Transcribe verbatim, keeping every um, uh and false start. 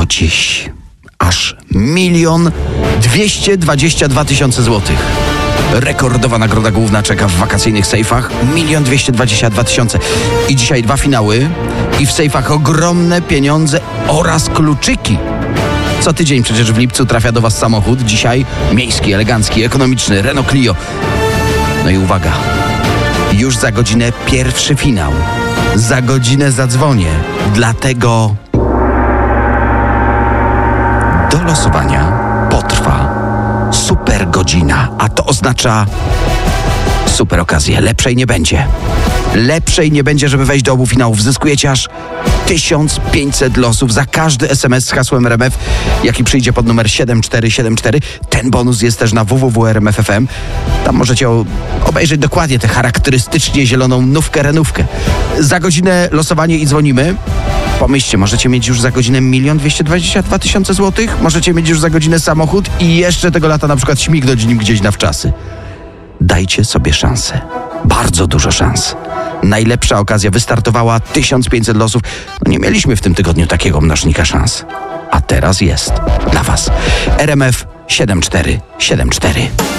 to dziś aż milion dwieście dwadzieścia dwa tysiące złotych. Rekordowa nagroda główna czeka w wakacyjnych sejfach. milion dwieście dwadzieścia dwa tysiące. I dzisiaj dwa finały i w sejfach ogromne pieniądze oraz kluczyki. Co tydzień przecież w lipcu trafia do Was samochód. Dzisiaj miejski, elegancki, ekonomiczny Renault Clio. No i uwaga, już za godzinę pierwszy finał. Za godzinę zadzwonię. Dlatego do losowania potrwa super godzina, a to oznacza super okazję. Lepszej nie będzie. Lepszej nie będzie, żeby wejść do obu finałów. Zyskujecie aż tysiąc pięćset losów za każdy es em es z hasłem R M F, jaki przyjdzie pod numer siedem cztery siedem cztery. Ten bonus jest też na w w w kropka r m f kropka f m. Tam możecie obejrzeć dokładnie tę charakterystycznie zieloną nówkę renówkę. Za godzinę losowanie i dzwonimy. Pomyślcie, możecie mieć już za godzinę milion dwieście dwadzieścia dwa tysiące złotych, możecie mieć już za godzinę samochód i jeszcze tego lata na przykład śmignąć nim gdzieś na wczasy. Dajcie sobie szansę. Bardzo dużo szans. Najlepsza okazja wystartowała, tysiąc pięćset losów. No nie mieliśmy w tym tygodniu takiego mnożnika szans. A teraz jest dla Was. R M F siedem cztery siedem cztery.